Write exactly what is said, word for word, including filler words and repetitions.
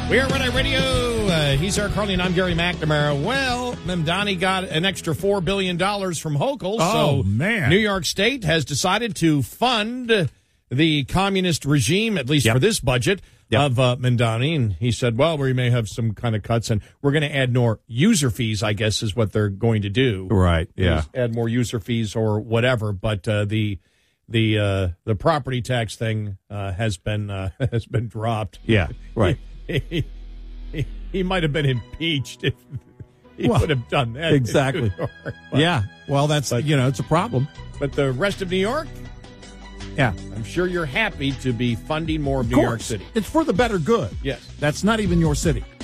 We are Red Eye Radio. Uh, he's Eric Carly, and I'm Gary McNamara. Well, Mamdani got an extra four billion dollars from Hochul. Oh, so man. New York State has decided to fund the communist regime, at least Yep. for this budget, Yep. of uh, Mamdani. And he said, well, we may have some kind of cuts, and we're going to add more user fees, I guess, is what they're going to do. Right, yeah. Add more user fees or whatever. But uh, the the uh, the property tax thing uh, has been uh, has been dropped. Yeah, right. He, he, he might have been impeached if he Well, would have done that. exactly. But, Yeah, well, that's, But- you know, it's a problem. but the rest of New York, Yeah. I'm sure you're happy to be funding more of Of New York course. City. It's for the better good. Yes. That's not even your city.